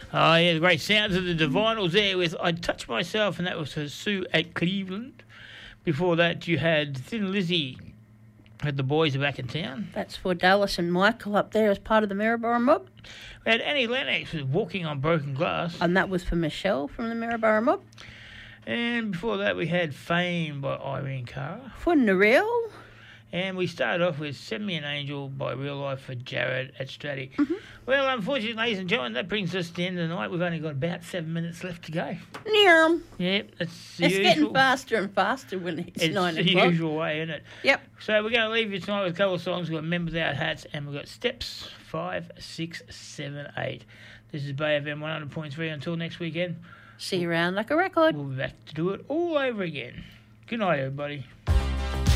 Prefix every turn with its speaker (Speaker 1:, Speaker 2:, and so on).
Speaker 1: Oh, yeah, the great sounds of the Divinals there with I Touch Myself, and that was for Sue at Cleveland. Before that, you had Thin Lizzy at The Boys Are Back in Town.
Speaker 2: That's for Dallas and Michael up there as part of the Maryborough Mob.
Speaker 1: We had Annie Lennox with Walking on Broken Glass.
Speaker 2: And that was for Michelle from the Maryborough Mob.
Speaker 1: And before that, we had Fame by Irene Cara.
Speaker 2: For Narelle.
Speaker 1: And we started off with Send Me an Angel by Real Life for Jared at Stratty.
Speaker 2: Mm-hmm.
Speaker 1: Well, unfortunately, ladies and gentlemen, that brings us to the end of the night. We've only got about 7 minutes left to go.
Speaker 2: Yep,
Speaker 1: Yep, it's the usual.
Speaker 2: getting faster and faster when it's 9
Speaker 1: It's
Speaker 2: o'clock.
Speaker 1: the usual way, isn't it?
Speaker 2: Yep.
Speaker 1: So we're going to leave you tonight with a couple of songs. We've got Members Without Hats and we've got Steps 5, 6, 7, 8. This is Bay FM 100.3. Until next weekend,
Speaker 2: See you around like a record.
Speaker 1: we'll be back to do it all over again. Good night, everybody.